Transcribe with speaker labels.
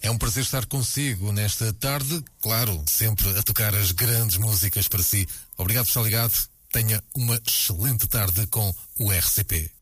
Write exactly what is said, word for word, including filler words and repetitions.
Speaker 1: É um prazer estar consigo nesta tarde, claro, sempre a tocar as grandes músicas para si. Obrigado por estar ligado. Tenha uma excelente tarde com o R C P.